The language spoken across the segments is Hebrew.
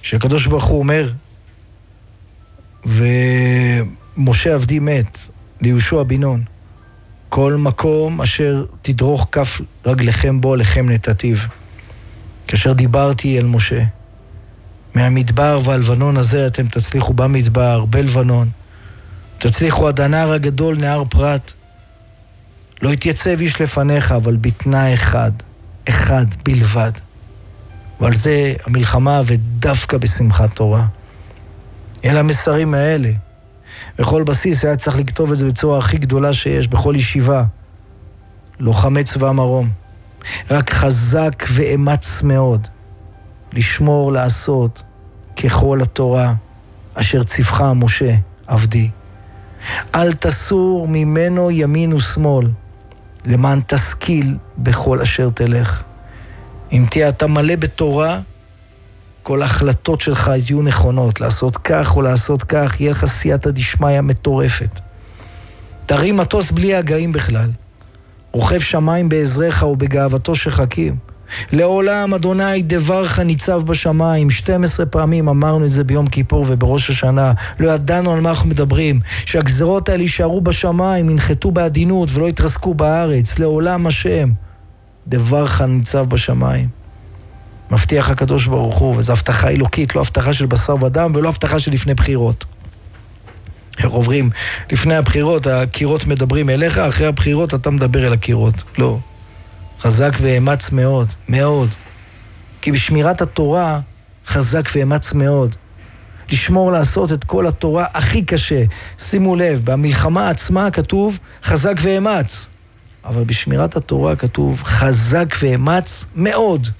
שהקדוש ברוך הוא אומר, ומשה עבדי מת ליהושע בן נון, כל מקום אשר תדרוך כף רגליכם בו לכם נתתיו. כאשר דיברתי אל משה, מהמדבר והלבנון הזה אתם תצליחו במדבר, בלבנון, תצליחו עד הנהר הגדול, נהר פרת. לא יתייצב איש לפניך, אבל בתנאי אחד בלבד. ועל זה המלחמה, ודווקא בשמחת תורה. אלה המסרים האלה. בכל בסיס היה צריך לכתוב את זה בצורה הכי גדולה שיש, בכל ישיבה. לוחמי צבא מרום. רק חזק ואמץ מאוד. לשמור, לעשות, ככל התורה, אשר ציווך משה עבדי. אל תסור ממנו ימין ושמאל, למען תשכיל בכל אשר תלך. אם תהיה אתה מלא בתורה, כל ההחלטות שלך יהיו נכונות, לעשות כך או לעשות כך, יהיה לך סייעתא דשמיא מטורפת. תרים מטוס בלי הגאים בכלל, רוכב שמיים בעזרך ובגאוותו שחקים. לעולם אדוני דברך ניצב בשמיים. 12 פעמים אמרנו את זה ביום כיפור ובראש השנה. לא ידענו על מה אנחנו מדברים, שהגזרות האלה יישארו בשמיים, ינחתו בעדינות ולא יתרסקו בארץ. לעולם השם דברך ניצב בשמיים. מבטיח הקדוש ברוך הוא, וזו הבטחה אלוקית, לא הבטחה של בשר ודם ולא הבטחה של לפני בחירות. עוברים לפני הבחירות, הקירות מדברים אליך, אחרי הבחירות אתה מדבר אל הקירות. לא. חזק ואמץ מאוד, מאוד. כי בשמירת התורה חזק ואמץ מאוד. לשמור לעשות את כל התורה הכי קשה. שימו לב, במלחמה עצמה כתוב חזק ואמץ. אבל בשמירת התורה כתוב חזק ואמץ מאוד.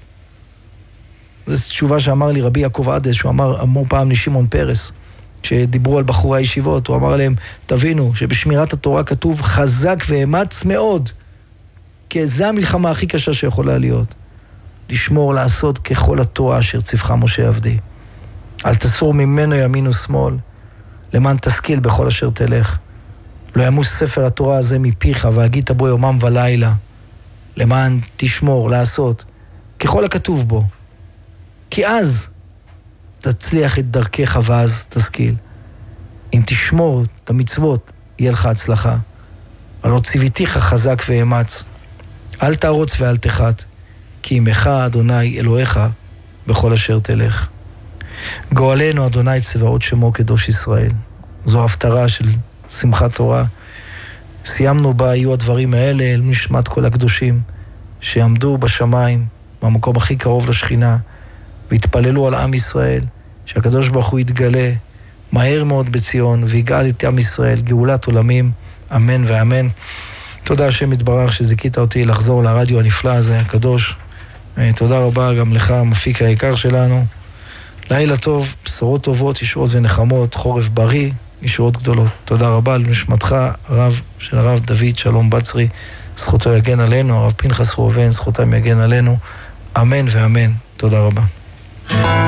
זו תשובה שאמר לי רבי יעקב עדס, שהוא אמר פעם לשמעון פרס, כשדיברו על בחורי הישיבות, הוא אמר להם, תבינו שבשמירת התורה כתוב חזק ואמץ מאוד. כי זה המלחמה הכי קשה שיכולה להיות. לשמור, לעשות ככל התורה אשר ציווך משה עבדי. אל תסור ממנו ימין ושמאל, למען תשכיל בכל אשר תלך. לא ימוש ספר התורה הזה מפיך, והגית בו יומם ולילה. למען תשמור, לעשות, ככל הכתוב בו. כי אז תצליח את דרכך ואז תשכיל. אם תשמור את המצוות, יהיה לך הצלחה. הלא ציוויתיך חזק ואמץ. אל תרוץ ואל תחת, כי עמך אדוני אלוהיך בכל אשר תלך. גואלנו אדוני צבאות שמו קדוש ישראל. זו ההפטרה של שמחת תורה. סיימנו בה, יהיו הדברים האלה אל נשמת כל הקדושים שעמדו בשמיים, במקום הכי קרוב לשכינה, והתפללו על עם ישראל, שהקדוש ברוך הוא יתגלה מהר מאוד בציון, ויגאל את עם ישראל, גאולת עולמים, אמן ואמן. תודה השם יתברך שזיכית אותי לחזור לרדיו הנפלא הזה, הקדוש. תודה רבה גם לך, המפיק היקר שלנו. לילה טוב, בשורות טובות, ישועות ונחמות, חורף בריא, ישועות גדולות. תודה רבה לנשמתך, הרב של הרב דוד שלום בצרי, זכותו יגן עלינו, הרב פנחס ראובן, זכותם יגן עלינו, אמן ואמן. תודה רבה.